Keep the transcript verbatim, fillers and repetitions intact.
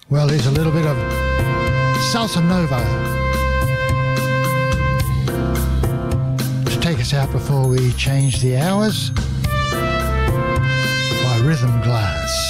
Well, here's a little bit of Salsa Nova to take us out before we change the hours by Rhythm Glass.